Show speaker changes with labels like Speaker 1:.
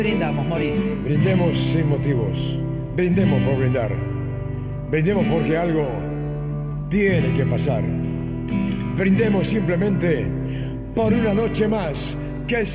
Speaker 1: Brindamos, Maurice.
Speaker 2: Brindemos sin motivos. Brindemos por brindar. Brindemos porque algo tiene que pasar. Brindemos simplemente por una noche más